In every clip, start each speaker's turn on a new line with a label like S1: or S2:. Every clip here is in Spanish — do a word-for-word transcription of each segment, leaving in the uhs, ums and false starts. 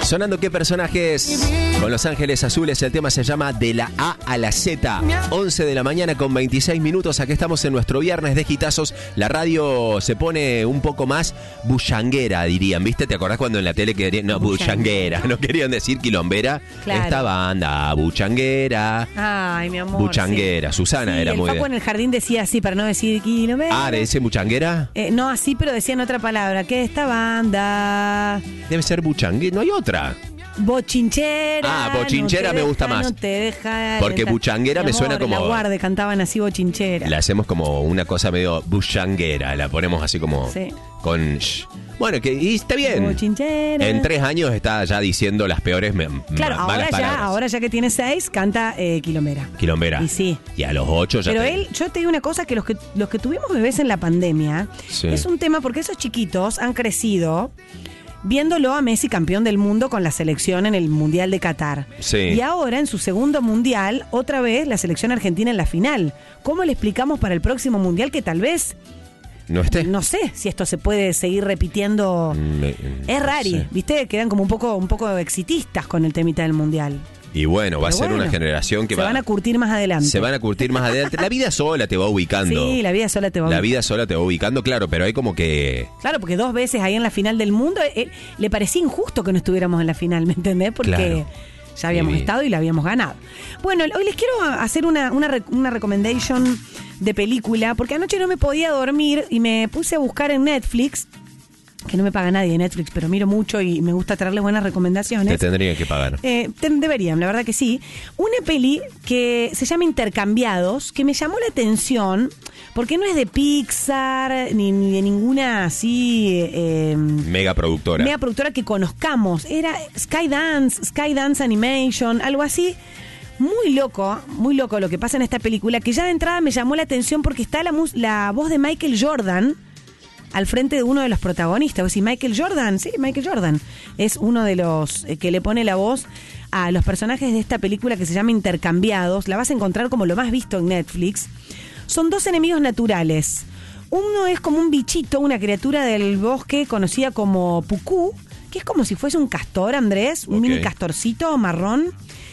S1: Sonando qué personajes con Los Ángeles Azules. El tema se llama De la A a la Z. once de la mañana con veintiséis minutos. Aquí estamos en nuestro viernes de hitazos. La radio se pone un poco más bullanguera, dirían. ¿Viste? ¿Te acordás cuando en la tele querían... No, bullanguera. No querían decir quilombera.
S2: Claro.
S1: Esta banda, buchanguera.
S2: Ay, mi amor.
S1: Buchanguera.
S2: Sí.
S1: Susana
S2: Sí,
S1: era
S2: el
S1: muy...
S2: Paco en el jardín decía así, para no decir quilombera.
S1: Ah, ¿de ese buchanguera?
S2: Eh, no así, pero decían otra palabra. Que esta banda...
S1: Debe ser buchanguera. No hay otra.
S2: Bochinchera.
S1: Ah, bochinchera
S2: no
S1: me
S2: deja,
S1: gusta más.
S2: No te deja.
S1: Porque buchanguera me
S2: amor,
S1: suena como...
S2: La guarde cantaban así bochinchera.
S1: La hacemos como una cosa medio buchanguera. La ponemos así como...
S2: Sí.
S1: Con... Shh. Bueno, que y está bien.
S2: Bochinchera.
S1: En tres años está ya diciendo las peores me,
S2: Claro,
S1: ma-
S2: ahora
S1: malas
S2: ya,
S1: palabras.
S2: ahora ya que tiene seis, canta eh, quilombera.
S1: Quilombera.
S2: Y sí.
S1: Y a los ocho ya
S2: Pero
S1: te-
S2: él, yo te digo una cosa, que los que los que tuvimos bebés en la pandemia,
S1: Sí.
S2: es un tema porque esos chiquitos han crecido viéndolo a Messi campeón del mundo con la selección en el Mundial de Qatar.
S1: Sí.
S2: Y ahora, en su segundo Mundial, otra vez la selección argentina en la final. ¿Cómo le explicamos para el próximo Mundial que tal vez,
S1: ¿No esté?
S2: no sé si esto se puede seguir repitiendo?
S1: Me-
S2: Es
S1: no
S2: rari,
S1: sé.
S2: ¿viste? Quedan como un poco, un poco exitistas con el temita del Mundial.
S1: Y bueno, va a
S2: Pero
S1: ser
S2: bueno,
S1: una generación que
S2: se
S1: va...
S2: van a curtir más adelante.
S1: Se van a curtir más adelante. La vida sola te va ubicando.
S2: Sí, la vida sola te va a
S1: La vida sola te va ubicando, claro, pero hay como que...
S2: Claro, porque dos veces ahí en la final del mundo, eh, le parecía injusto que no estuviéramos en la final, ¿me entendés? Porque
S1: Claro.
S2: ya habíamos
S1: Sí.
S2: estado y la habíamos ganado. Bueno, hoy les quiero hacer una, una, re- una recommendation de película, porque anoche no me podía dormir y me puse a buscar en Netflix, que no me paga nadie de Netflix, pero miro mucho y me gusta traerles buenas recomendaciones.
S1: Te tendrían que pagar.
S2: Eh, te- deberían, la verdad que sí. Una peli que se llama Intercambiados, que me llamó la atención, porque no es de Pixar, ni, ni de ninguna así... Eh,
S1: Mega productora.
S2: mega productora que conozcamos. Era Skydance, Skydance Animation, algo así. Muy loco, muy loco lo que pasa en esta película, que ya de entrada me llamó la atención porque está la, mus- la voz de Michael Jordan al frente de uno de los protagonistas. Vos decís, Michael Jordan, sí, Michael Jordan es uno de los eh, que le pone la voz a los personajes de esta película que se llama Intercambiados. La vas a encontrar como lo más visto en Netflix. Son dos enemigos naturales. Uno es como un bichito, una criatura del bosque conocida como pucú, que es como si fuese un castor, Andrés, un
S1: Ok.
S2: mini castorcito marrón.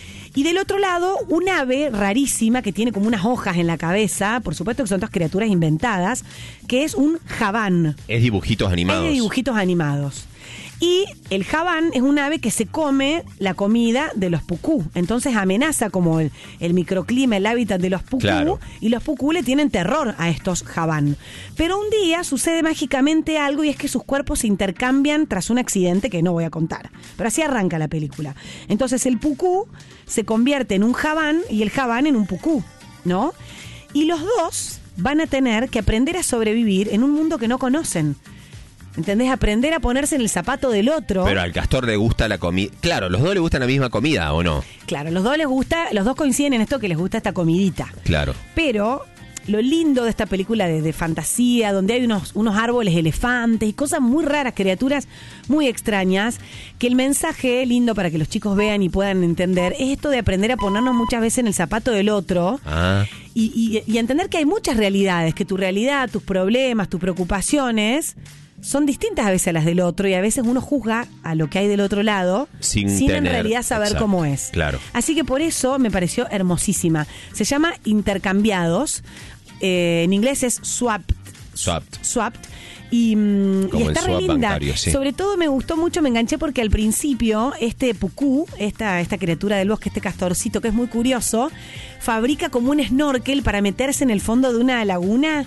S2: Y del otro lado, un ave rarísima que tiene como unas hojas en la cabeza, por supuesto que son todas criaturas inventadas, que es un jabán.
S1: Es dibujitos animados.
S2: Es de dibujitos animados. Y el jabán es un ave que se come la comida de los pucú. Entonces amenaza como el, el microclima, el hábitat de los pucú.
S1: Claro.
S2: Y los pucú le tienen terror a estos jabán. Pero un día sucede mágicamente algo y es que sus cuerpos se intercambian tras un accidente que no voy a contar. Pero así arranca la película. Entonces el pucú se convierte en un jabán y el jabán en un pucú, ¿no? Y los dos van a tener que aprender a sobrevivir en un mundo que no conocen. ¿Entendés? Aprender a ponerse en el zapato del otro.
S1: Pero al castor le gusta la comida. Claro, los dos le gustan la misma comida, ¿o no?
S2: Claro, los dos les gusta, los dos coinciden en esto que les gusta esta comidita.
S1: Claro.
S2: Pero lo lindo de esta película de, de fantasía, donde hay unos, unos árboles elefantes y cosas muy raras, criaturas muy extrañas, que el mensaje lindo para que los chicos vean y puedan entender es esto de aprender a ponernos muchas veces en el zapato del otro.
S1: Ah,
S2: Y, y, y entender que hay muchas realidades, que tu realidad, tus problemas, tus preocupaciones son distintas a veces a las del otro y a veces uno juzga a lo que hay del otro lado
S1: Sin
S2: en
S1: tener-
S2: realidad saber
S1: exacto,
S2: cómo es.
S1: claro.
S2: Así que por eso me pareció hermosísima. Se llama Intercambiados, eh, en inglés es Swapped.
S1: Swapped.
S2: Swapped. Y, mm,
S1: Como
S2: y
S1: el
S2: está re
S1: swap
S2: linda.
S1: bancario, sí.
S2: Sobre todo me gustó mucho, me enganché porque al principio este pucú, esta, esta criatura del bosque, este castorcito que es muy curioso, fabrica como un snorkel para meterse en el fondo de una laguna.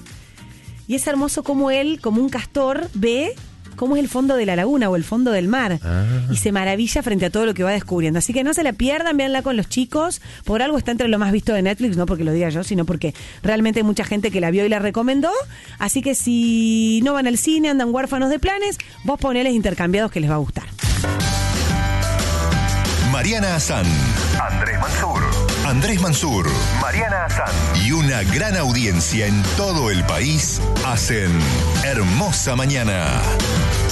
S2: Y es hermoso como él, como un castor, ve cómo es el fondo de la laguna o el fondo del mar.
S1: Ah.
S2: Y se maravilla frente a todo lo que va descubriendo. Así que no se la pierdan, véanla con los chicos. Por algo está entre lo más visto de Netflix, no porque lo diga yo, sino porque realmente hay mucha gente que la vio y la recomendó. Así que si no van al cine, andan huérfanos de planes, vos poneles Intercambiados que les va a gustar.
S3: Mariana Azán,
S4: Andrés Mansur,
S3: Andrés Mansur
S4: Mariana Azán.
S3: y una gran audiencia en todo el país hacen Hermosa Mañana.